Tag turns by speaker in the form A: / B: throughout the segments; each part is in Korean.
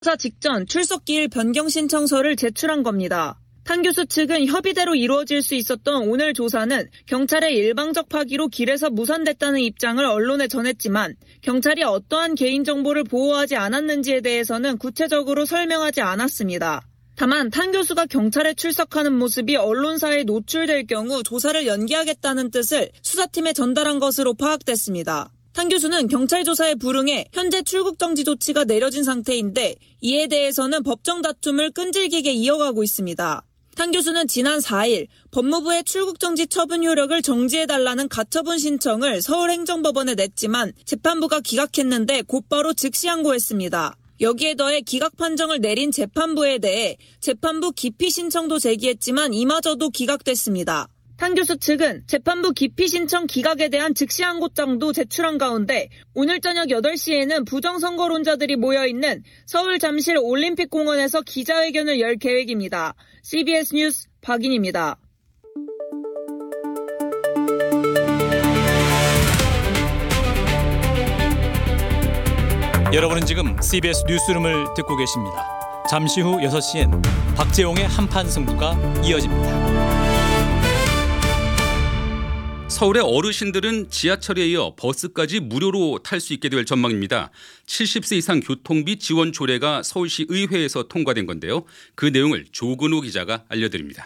A: 조사 직전 출석기일 변경 신청서를 제출한 겁니다. 탕 교수 측은 협의대로 이루어질 수 있었던 오늘 조사는 경찰의 일방적 파기로 길에서 무산됐다는 입장을 언론에 전했지만 경찰이 어떠한 개인정보를 보호하지 않았는지에 대해서는 구체적으로 설명하지 않았습니다. 다만 탕 교수가 경찰에 출석하는 모습이 언론사에 노출될 경우 조사를 연기하겠다는 뜻을 수사팀에 전달한 것으로 파악됐습니다. 탕 교수는 경찰 조사에 불응해 현재 출국 정지 조치가 내려진 상태인데 이에 대해서는 법정 다툼을 끈질기게 이어가고 있습니다. 탕 교수는 지난 4일 법무부의 출국 정지 처분 효력을 정지해달라는 가처분 신청을 서울행정법원에 냈지만 재판부가 기각했는데 곧바로 즉시 항고했습니다. 여기에 더해 기각 판정을 내린 재판부에 대해 재판부 기피 신청도 제기했지만 이마저도 기각됐습니다. 탕 교수 측은 재판부 기피 신청 기각에 대한 즉시 항고장도 제출한 가운데 오늘 저녁 8시에는 부정선거론자들이 모여있는 서울 잠실 올림픽공원에서 기자회견을 열 계획입니다. CBS 뉴스 박인입니다.
B: 여러분은 지금 CBS 뉴스룸을 듣고 계십니다. 잠시 후 6시엔 박재홍의 한판 승부가 이어집니다.
C: 서울의 어르신들은 지하철에 이어 버스까지 무료로 탈 수 있게 될 전망입니다. 70세 이상 교통비 지원 조례가 서울시 의회에서 통과된 건데요. 그 내용을 조근호 기자가 알려드립니다.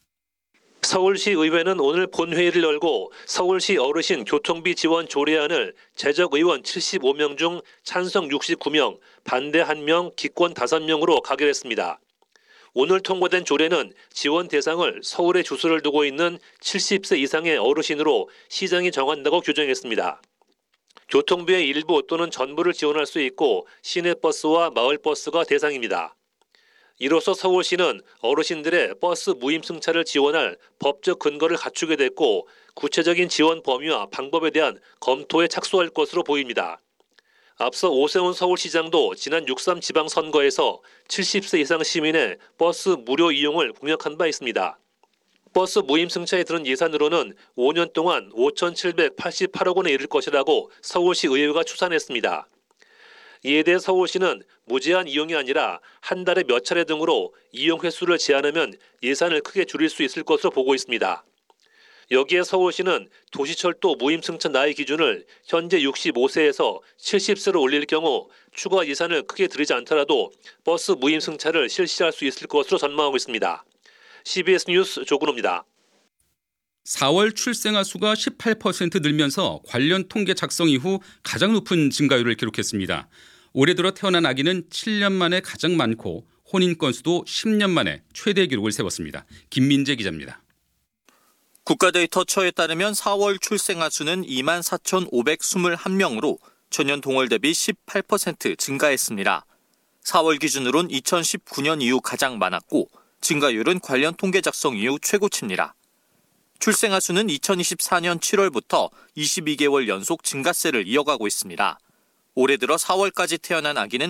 D: 서울시 의회는 오늘 본회의를 열고 서울시 어르신 교통비 지원 조례안을 제적 의원 75명 중 찬성 69명, 반대 1명, 기권 5명으로 가결했습니다. 오늘 통과된 조례는 지원 대상을 서울에 주소를 두고 있는 70세 이상의 어르신으로 시장이 정한다고 규정했습니다. 교통비의 일부 또는 전부를 지원할 수 있고 시내버스와 마을버스가 대상입니다. 이로써 서울시는 어르신들의 버스 무임승차를 지원할 법적 근거를 갖추게 됐고 구체적인 지원 범위와 방법에 대한 검토에 착수할 것으로 보입니다. 앞서 오세훈 서울시장도 지난 6.3 지방선거에서 70세 이상 시민의 버스 무료 이용을 공약한 바 있습니다. 버스 무임승차에 드는 예산으로는 5년 동안 5,788억 원에 이를 것이라고 서울시 의회가 추산했습니다. 이에 대해 서울시는 무제한 이용이 아니라 한 달에 몇 차례 등으로 이용 횟수를 제한하면 예산을 크게 줄일 수 있을 것으로 보고 있습니다. 여기에 서울시는 도시철도 무임승차 나이 기준을 현재 65세에서 70세로 올릴 경우 추가 예산을 크게 들이지 않더라도 버스 무임승차를 실시할 수 있을 것으로 전망하고 있습니다. CBS 뉴스 조근호입니다.
C: 4월 출생아 수가 18% 늘면서 관련 통계 작성 이후 가장 높은 증가율을 기록했습니다. 올해 들어 태어난 아기는 7년 만에 가장 많고 혼인 건수도 10년 만에 최대 기록을 세웠습니다. 김민재 기자입니다.
E: 국가데이터처에 따르면 4월 출생아 수는 24,521명으로 전년 동월 대비 18% 증가했습니다. 4월 기준으론 2019년 이후 가장 많았고 증가율은 관련 통계 작성 이후 최고치입니다. 출생아 수는 2024년 7월부터 22개월 연속 증가세를 이어가고 있습니다. 올해 들어 4월까지 태어난 아기는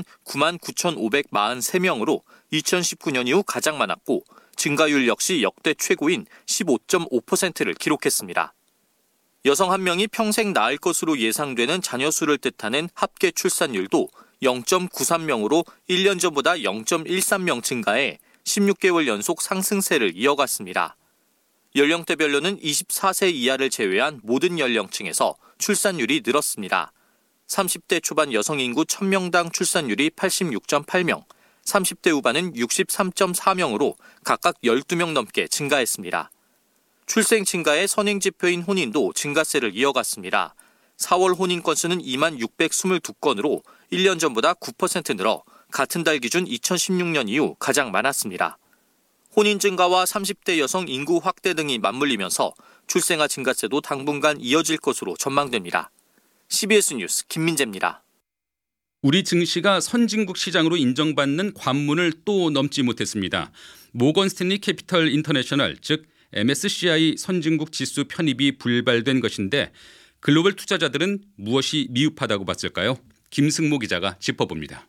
E: 99,543명으로 2019년 이후 가장 많았고 증가율 역시 역대 최고인 15.5%를 기록했습니다. 여성 한 명이 평생 낳을 것으로 예상되는 자녀 수를 뜻하는 합계 출산율도 0.93명으로 1년 전보다 0.13명 증가해 16개월 연속 상승세를 이어갔습니다. 연령대별로는 24세 이하를 제외한 모든 연령층에서 출산율이 늘었습니다. 30대 초반 여성 인구 1000명당 출산율이 86.8명, 30대 후반은 63.4명으로 각각 12명 넘게 증가했습니다. 출생 증가의 선행지표인 혼인도 증가세를 이어갔습니다. 4월 혼인 건수는 2622건으로 1년 전보다 9% 늘어 같은 달 기준 2016년 이후 가장 많았습니다. 혼인 증가와 30대 여성 인구 확대 등이 맞물리면서 출생아 증가세도 당분간 이어질 것으로 전망됩니다. CBS 뉴스 김민재입니다.
C: 우리 증시가 선진국 시장으로 인정받는 관문을 또 넘지 못했습니다. 모건 스탠리 캐피털 인터내셔널 즉 MSCI 선진국 지수 편입이 불발된 것인데 글로벌 투자자들은 무엇이 미흡하다고 봤을까요? 김승모 기자가 짚어봅니다.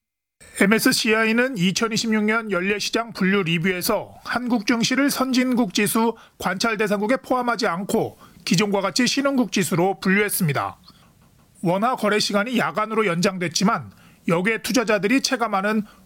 F: MSCI는 2026년 연례시장 분류 리뷰에서 한국 증시를 선진국 지수 관찰 대상국에 포함하지 않고 기존과 같이 신흥국 지수로 분류했습니다. 원화 거래 시간이 야간으로 연장됐지만 역외 투자자들이 체감하는